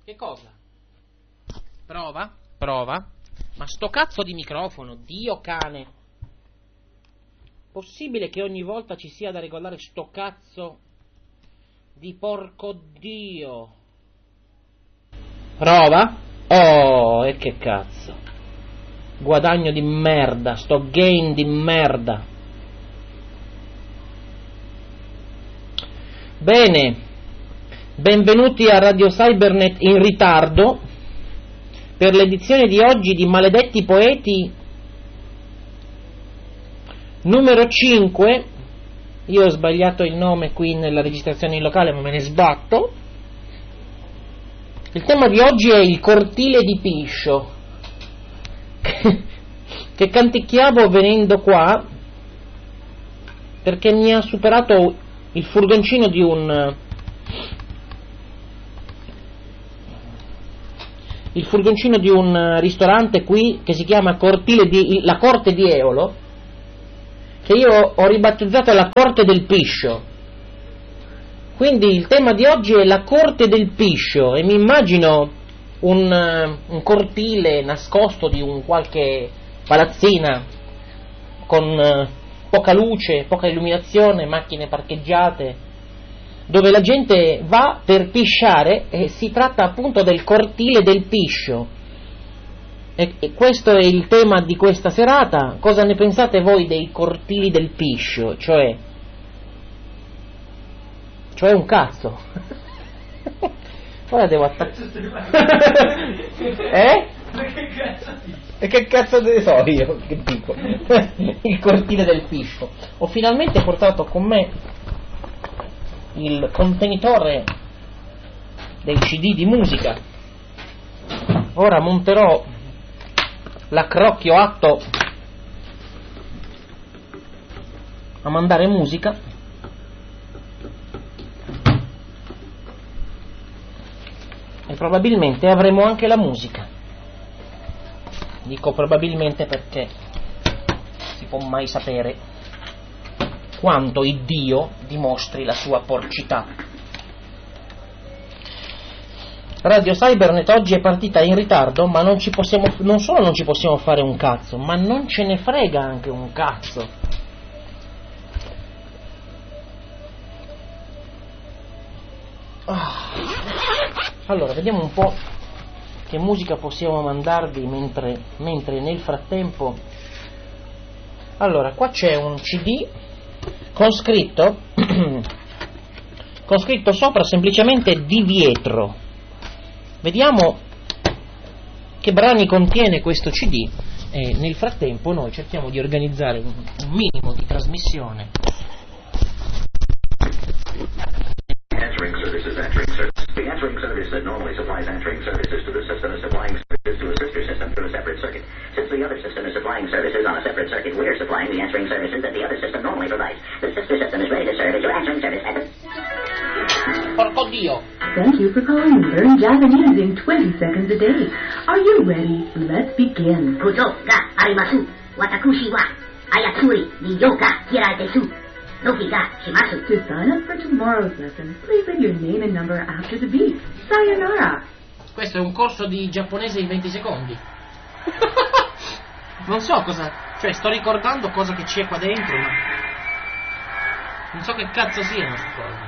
Che cosa? Prova? Prova? Ma sto cazzo di microfono, Dio cane! Possibile che ogni volta ci sia da regolare sto cazzo di porco Dio? Prova? Oh, e che cazzo! Guadagno di merda, sto gain di merda. Bene, benvenuti a Radio Cybernet in ritardo per l'edizione di oggi di Maledetti Poeti numero 5. Io ho sbagliato il nome qui nella registrazione in locale, ma me ne sbatto. Il tema di oggi è il cortile di Piscio, che canticchiavo venendo qua perché mi ha superato il furgoncino di un ristorante qui che si chiama la Corte di Eolo, che io ho ribattezzato la Corte del Piscio. Quindi il tema di oggi è la Corte del Piscio e mi immagino un cortile nascosto di un qualche palazzina con poca luce, poca illuminazione, macchine parcheggiate, dove la gente va per pisciare, e si tratta appunto del cortile del Piscio. E questo è il tema di questa serata. Cosa ne pensate voi dei cortili del Piscio? Cioè un cazzo. Ora devo E che cazzo ne so io, che dico? Il cortile del Piscio. Ho finalmente portato con me il contenitore dei CD di musica. Ora monterò l'accrocchio atto a mandare musica. E probabilmente avremo anche la musica. Dico probabilmente perché si può mai sapere quando Iddio dimostri la sua porcità. Radio Cybernet oggi è partita in ritardo, ma non solo non ci possiamo fare un cazzo, ma non ce ne frega anche un cazzo. Allora, vediamo un po' che musica possiamo mandarvi mentre nel frattempo. Allora, qua c'è un CD con scritto sopra semplicemente Divietro. Vediamo che brani contiene questo CD e nel frattempo noi cerchiamo di organizzare un minimo di trasmissione. The answering service that normally supplies answering services to the system is supplying services to a sister system through a separate circuit. Since the other system is supplying services on a separate circuit, we are supplying the answering services that the other system normally provides. The sister system is ready to serve as your answering service at the... Porco Dio! Thank you for calling and learn Japanese in 20 seconds a day. Are you ready? Let's begin. ことがあります。私は操りにようが嫌いです。 To sign up for tomorrow's lesson, please leave your name and number after the beep. Sayonara. Questo è un corso di giapponese in 20 secondi. Non so cosa... Cioè, sto ricordando cosa che c'è qua dentro, ma... non so che cazzo siano queste cose.